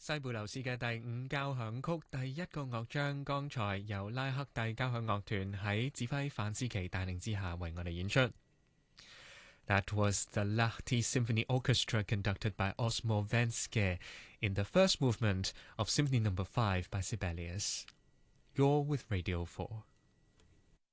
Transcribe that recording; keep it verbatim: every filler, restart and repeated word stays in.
西貝流士嘅第五交響曲第一個樂章，剛才由拉克蒂交響樂團喺指揮范思琪帶領之下為我哋演出。That was the Lahti Symphony Orchestra conducted by Osmo Venske in the first movement of Symphony Number Five by Sibelius. You're with Radio Four.